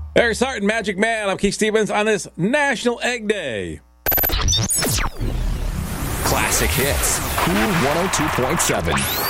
Eric Sarton, Magic Man. I'm Keith Stevens on this National Egg Day. Classic hits. Cool 102.7.